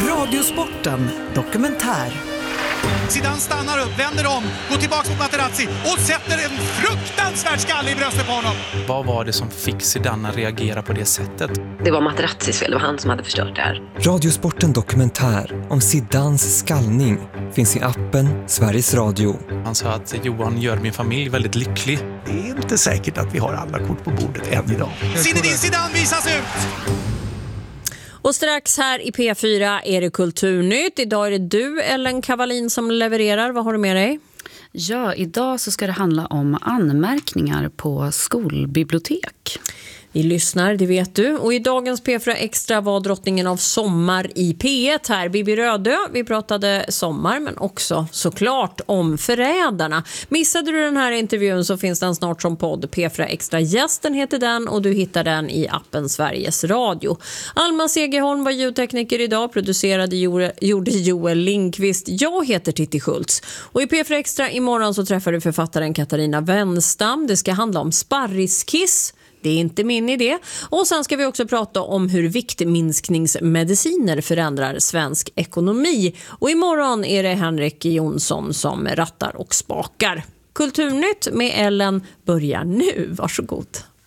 Radiosporten dokumentär. Zidane stannar upp, vänder om, går tillbaka mot Materazzi och sätter en fruktansvärd skalle i bröstet på honom. Vad var det som fick Zidane att reagera på det sättet? Det var Materazzis fel, det var han som hade förstört det här. Radiosporten dokumentär om Zidanes skallning finns i appen Sveriges Radio. Han sa att Johan gör min familj väldigt lycklig. Det är inte säkert att vi har alla kort på bordet än idag. Zinedine Zidane visas ut! Och strax här i P4 är det Kulturnytt. Idag är det du, Ellen Kavalin, som levererar. Vad har du med dig? Ja, idag så ska det handla om anmärkningar på skolbibliotek. Vi lyssnar, det vet du. Och i dagens P4 Extra var drottningen av sommar i P1 här, Bibi Rödö. Vi pratade sommar men också såklart om förrädarna. Missade du den här intervjun så finns den snart som podd. P4 Extra gästen heter den och du hittar den i appen Sveriges Radio. Alma Segerholm var ljudtekniker idag, producerade gjorde Joel Lindqvist. Jag heter Titti Schultz. Och i P4 Extra imorgon så träffar du författaren Katarina Wenstam. Det ska handla om sparriskiss. Det är inte min idé. Och sen ska vi också prata om hur viktminskningsmediciner förändrar svensk ekonomi. Och imorgon är det Henrik Jonsson som rattar och spakar. Kulturnytt med Ellen börjar nu. Varsågod.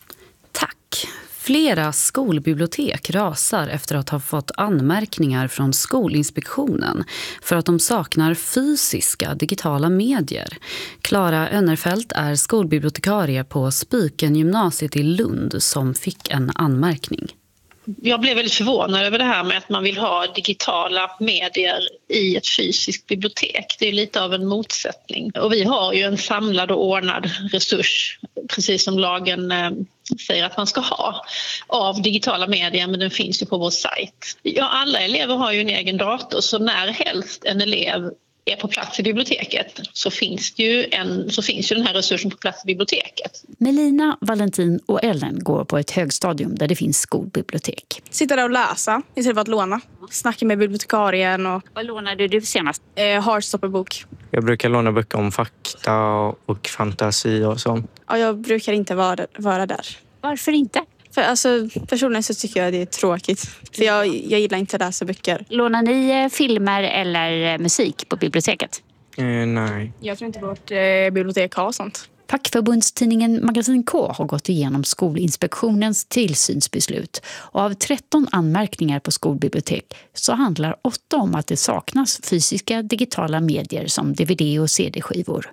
Tack. Flera skolbibliotek rasar efter att ha fått anmärkningar från Skolinspektionen för att de saknar fysiska digitala medier. Klara Önnerfelt är skolbibliotekarie på Spiken gymnasiet i Lund som fick en anmärkning. Jag blev väldigt förvånad över det här med att man vill ha digitala medier i ett fysiskt bibliotek. Det är lite av en motsättning. Och vi har ju en samlad och ordnad resurs, precis som lagen säger att man ska ha, av digitala medier, men den finns ju på vår sajt. Ja, alla elever har ju en egen dator, så när helst en elev är på plats i biblioteket så finns ju den här resursen på plats i biblioteket. Melina, Valentin och Ellen går på ett högstadium där det finns skolbibliotek. Sitta där och läsa istället för att låna. Snacka med bibliotekarien. Vad lånade du senast? Heartstopper-bok. Jag brukar låna böcker om fakta och fantasi och så. Ja, jag brukar inte vara där. Varför inte? För personligen så tycker jag det är tråkigt. För jag gillar inte att läsa böcker. Lånar ni filmer eller musik på biblioteket? Nej. Jag tror inte vårt bibliotek har sånt. Fackförbundstidningen Magasin K har gått igenom Skolinspektionens tillsynsbeslut. Och av 13 anmärkningar på skolbibliotek så handlar 8 om att det saknas fysiska digitala medier som DVD och CD-skivor.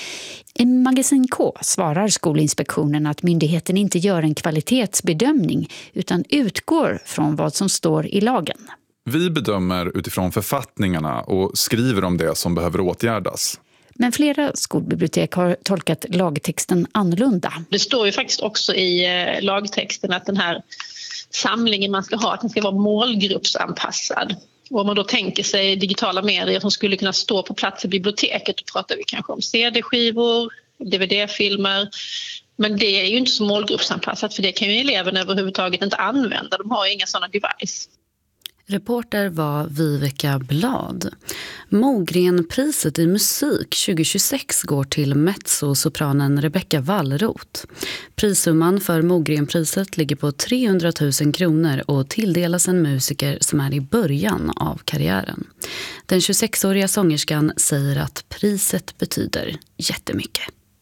I Magasin K svarar Skolinspektionen att myndigheten inte gör en kvalitetsbedömning utan utgår från vad som står i lagen. Vi bedömer utifrån författningarna och skriver om det som behöver åtgärdas. Men flera skolbibliotek har tolkat lagtexten annorlunda. Det står ju faktiskt också i lagtexten att den här samlingen man ska ha, att den ska vara målgruppsanpassad. Och om man då tänker sig digitala medier som skulle kunna stå på plats i biblioteket, då pratar vi kanske om CD-skivor, DVD-filmer. Men det är ju inte så målgruppsanpassat, för det kan ju eleverna överhuvudtaget inte använda. De har ju inga sådana device. Reporter var Viveka Blad. Mogrenpriset i musik 2026 går till mezzosopranen Rebecca Wallroth. Prissumman för Mogrenpriset ligger på 300 000 kronor och tilldelas en musiker som är i början av karriären. Den 26-åriga sångerskan säger att priset betyder jättemycket.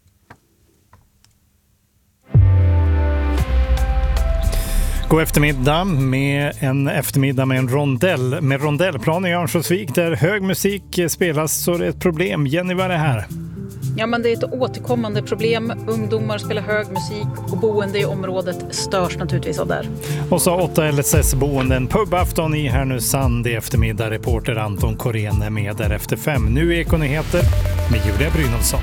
God eftermiddag med en rondell. Med rondellplan i Örnsköldsvik där hög musik spelas så är det ett problem. Jenny, vad är det här? Ja, men det är ett återkommande problem. Ungdomar spelar hög musik och boende i området störs naturligtvis av det. Och så 8 LSS-boenden. Pubafton i Härnösand i eftermiddag. Reporter Anton Korén är med där efter 5. Nu är Ekonyheter med Julia Brynolfsson.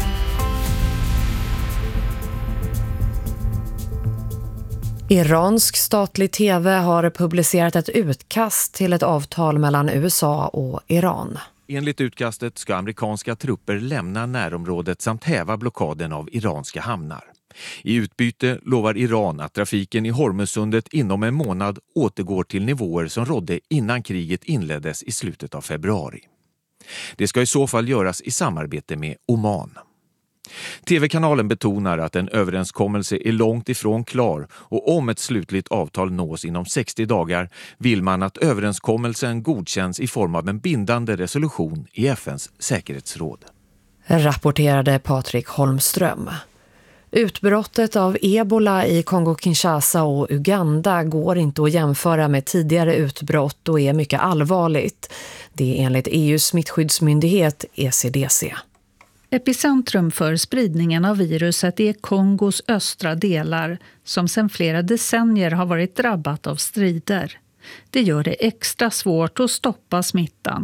Iransk statlig tv har publicerat ett utkast till ett avtal mellan USA och Iran. Enligt utkastet ska amerikanska trupper lämna närområdet samt häva blockaden av iranska hamnar. I utbyte lovar Iran att trafiken i Hormuzsundet inom en månad återgår till nivåer som rådde innan kriget inleddes i slutet av februari. Det ska i så fall göras i samarbete med Oman. TV-kanalen betonar att en överenskommelse är långt ifrån klar och om ett slutligt avtal nås inom 60 dagar vill man att överenskommelsen godkänns i form av en bindande resolution i FNs säkerhetsråd. Rapporterade Patrik Holmström. Utbrottet av ebola i Kongo-Kinshasa och Uganda går inte att jämföra med tidigare utbrott och är mycket allvarligt. Det är enligt EUs smittskyddsmyndighet ECDC. Epicentrum för spridningen av viruset är Kongos östra delar som sedan flera decennier har varit drabbat av strider. Det gör det extra svårt att stoppa smittan.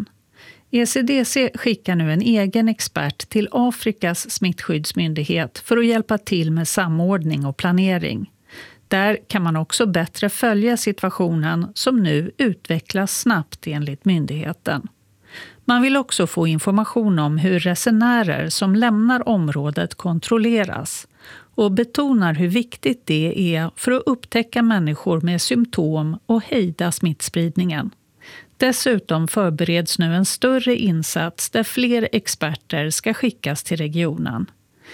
ECDC skickar nu en egen expert till Afrikas smittskyddsmyndighet för att hjälpa till med samordning och planering. Där kan man också bättre följa situationen som nu utvecklas snabbt enligt myndigheten. Man vill också få information om hur resenärer som lämnar området kontrolleras och betonar hur viktigt det är för att upptäcka människor med symptom och hejda smittspridningen. Dessutom förbereds nu en större insats där fler experter ska skickas till regionen.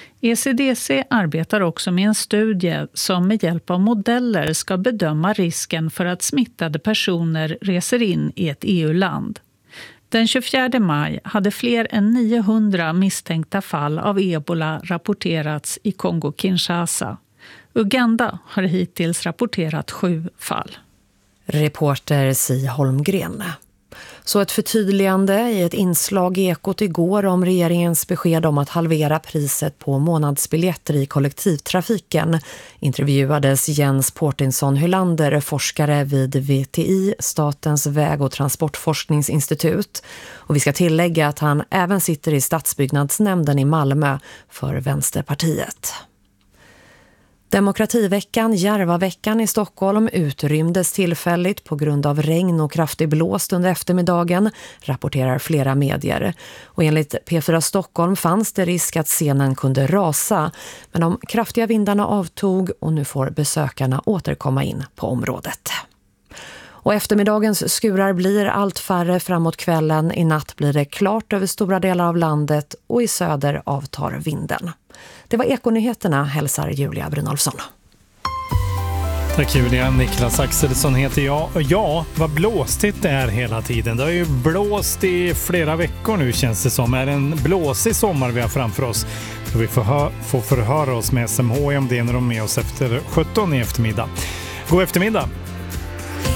ECDC arbetar också med en studie som med hjälp av modeller ska bedöma risken för att smittade personer reser in i ett EU-land. Den 24 maj hade fler än 900 misstänkta fall av ebola rapporterats i Kongo-Kinshasa. Uganda har hittills rapporterat 7 fall. Reporter Si Holmgren. Så ett förtydligande i ett inslag i Ekot igår om regeringens besked om att halvera priset på månadsbiljetter i kollektivtrafiken intervjuades Jens Portinsson Hylander, forskare vid VTI, Statens väg- och transportforskningsinstitut. Och vi ska tillägga att han även sitter i stadsbyggnadsnämnden i Malmö för Vänsterpartiet. Demokrativeckan, Järvaveckan i Stockholm utrymdes tillfälligt på grund av regn och kraftig blåst under eftermiddagen, rapporterar flera medier. Och enligt P4 Stockholm fanns det risk att scenen kunde rasa, men de kraftiga vindarna avtog och nu får besökarna återkomma in på området. Och eftermiddagens skurar blir allt färre framåt kvällen. I natt blir det klart över stora delar av landet och i söder avtar vinden. Det var Ekonyheterna, hälsar Julia Brynolfsson. Tack Julia, Niklas Axelsson heter jag. Och ja, vad blåstigt det är hela tiden. Det har ju blåst i flera veckor nu känns det som. Är en blåsig sommar vi har framför oss. Så vi får förhöra oss med SMHI om det när de är med oss efter 17 i eftermiddag. God eftermiddag!